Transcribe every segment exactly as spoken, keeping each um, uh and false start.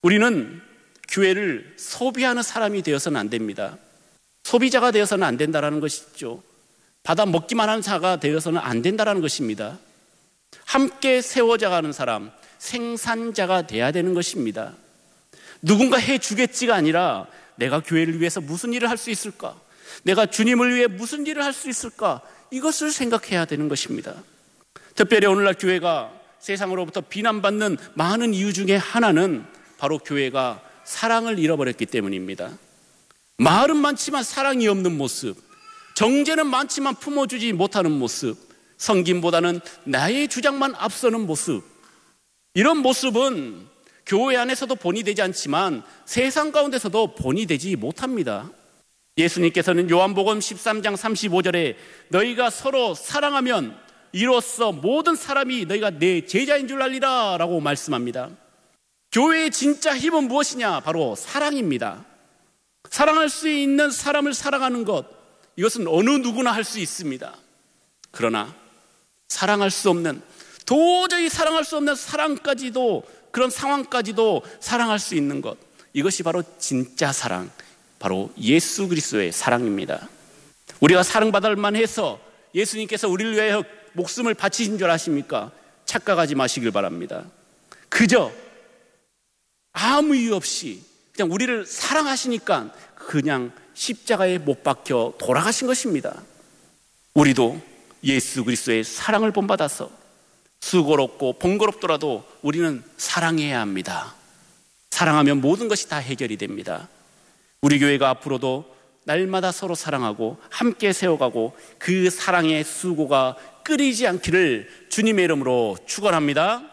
우리는 교회를 소비하는 사람이 되어서는 안 됩니다. 소비자가 되어서는 안 된다는 것이죠. 받아 먹기만 하는 자가 되어서는 안 된다는 것입니다. 함께 세워져가는 사람, 생산자가 돼야 되는 것입니다. 누군가 해주겠지가 아니라 내가 교회를 위해서 무슨 일을 할 수 있을까? 내가 주님을 위해 무슨 일을 할 수 있을까? 이것을 생각해야 되는 것입니다. 특별히 오늘날 교회가 세상으로부터 비난받는 많은 이유 중에 하나는 바로 교회가 사랑을 잃어버렸기 때문입니다. 말은 많지만 사랑이 없는 모습, 정죄는 많지만 품어주지 못하는 모습, 성김보다는 나의 주장만 앞서는 모습, 이런 모습은 교회 안에서도 본이 되지 않지만 세상 가운데서도 본이 되지 못합니다. 예수님께서는 요한복음 십삼 장 삼십오 절에 너희가 서로 사랑하면 이로써 모든 사람이 너희가 내 제자인 줄 알리라 라고 말씀합니다. 교회의 진짜 힘은 무엇이냐? 바로 사랑입니다. 사랑할 수 있는 사람을 사랑하는 것, 이것은 어느 누구나 할 수 있습니다. 그러나 사랑할 수 없는, 도저히 사랑할 수 없는 사랑까지도, 그런 상황까지도 사랑할 수 있는 것, 이것이 바로 진짜 사랑, 바로 예수 그리스도의 사랑입니다. 우리가 사랑받을 만해서 예수님께서 우리를 위하여 목숨을 바치신 줄 아십니까? 착각하지 마시길 바랍니다. 그저 아무 이유 없이 그냥 우리를 사랑하시니까 그냥 십자가에 못 박혀 돌아가신 것입니다. 우리도 예수 그리스도의 사랑을 본받아서 수고롭고 번거롭더라도 우리는 사랑해야 합니다. 사랑하면 모든 것이 다 해결이 됩니다. 우리 교회가 앞으로도 날마다 서로 사랑하고 함께 세워가고 그 사랑의 수고가 끊이지 않기를 주님의 이름으로 축원합니다.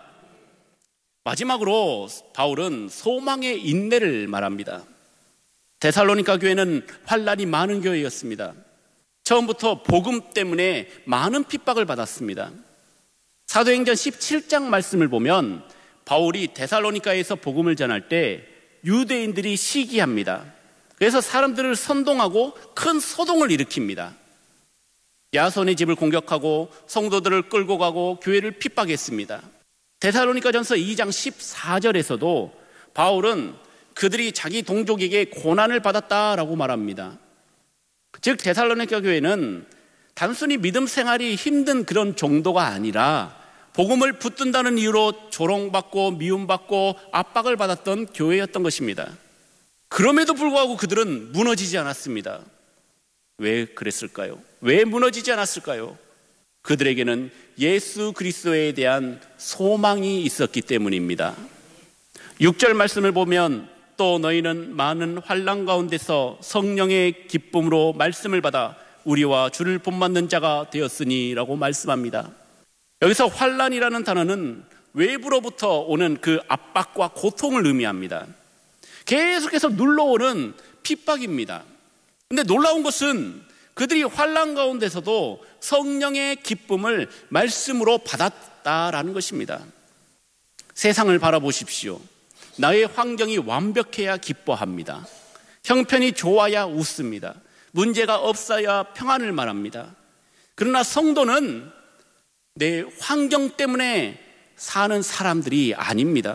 마지막으로 바울은 소망의 인내를 말합니다. 데살로니가 교회는 환난이 많은 교회였습니다. 처음부터 복음 때문에 많은 핍박을 받았습니다. 사도행전 십칠 장 말씀을 보면 바울이 데살로니가에서 복음을 전할 때 유대인들이 시기합니다. 그래서 사람들을 선동하고 큰 소동을 일으킵니다. 야손의 집을 공격하고 성도들을 끌고 가고 교회를 핍박했습니다. 데살로니가전서 이 장 십사 절에서도 바울은 그들이 자기 동족에게 고난을 받았다라고 말합니다. 즉 데살로니가 교회는 단순히 믿음 생활이 힘든 그런 정도가 아니라 복음을 붙든다는 이유로 조롱받고 미움받고 압박을 받았던 교회였던 것입니다. 그럼에도 불구하고 그들은 무너지지 않았습니다. 왜 그랬을까요? 왜 무너지지 않았을까요? 그들에게는 예수 그리스도에 대한 소망이 있었기 때문입니다. 육 절 말씀을 보면 또 너희는 많은 환난 가운데서 성령의 기쁨으로 말씀을 받아 우리와 주를 본받는 자가 되었으니 라고 말씀합니다. 여기서 환난이라는 단어는 외부로부터 오는 그 압박과 고통을 의미합니다. 계속해서 눌러오는 핍박입니다. 근데 놀라운 것은 그들이 환난 가운데서도 성령의 기쁨을 말씀으로 받았다라는 것입니다. 세상을 바라보십시오. 나의 환경이 완벽해야 기뻐합니다. 형편이 좋아야 웃습니다. 문제가 없어야 평안을 말합니다. 그러나 성도는 내 환경 때문에 사는 사람들이 아닙니다.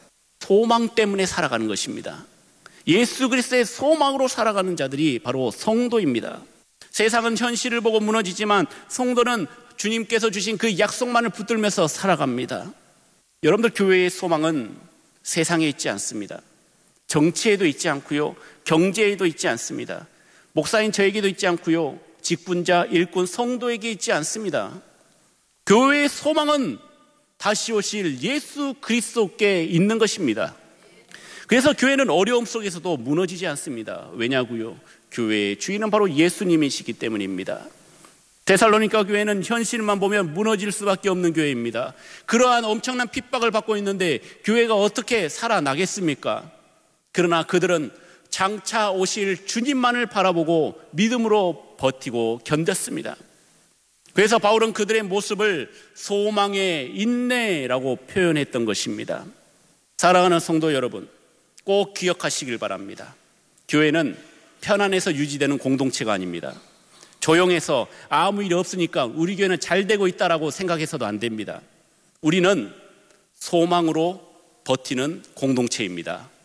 소망 때문에 살아가는 것입니다. 예수 그리스도의 소망으로 살아가는 자들이 바로 성도입니다. 세상은 현실을 보고 무너지지만 성도는 주님께서 주신 그 약속만을 붙들면서 살아갑니다. 여러분들 교회의 소망은 세상에 있지 않습니다. 정치에도 있지 않고요. 경제에도 있지 않습니다. 목사인 저에게도 있지 않고요. 직분자, 일꾼, 성도에게 있지 않습니다. 교회의 소망은 다시 오실 예수 그리스도께 있는 것입니다. 그래서 교회는 어려움 속에서도 무너지지 않습니다. 왜냐고요? 교회의 주인은 바로 예수님이시기 때문입니다. 데살로니가 교회는 현실만 보면 무너질 수밖에 없는 교회입니다. 그러한 엄청난 핍박을 받고 있는데 교회가 어떻게 살아나겠습니까? 그러나 그들은 장차 오실 주님만을 바라보고 믿음으로 버티고 견뎠습니다. 그래서 바울은 그들의 모습을 소망의 인내라고 표현했던 것입니다. 사랑하는 성도 여러분, 꼭 기억하시길 바랍니다. 교회는 편안해서 유지되는 공동체가 아닙니다. 조용해서 아무 일 없으니까 우리 교회는 잘 되고 있다라고 생각해서도 안 됩니다. 우리는 소망으로 버티는 공동체입니다.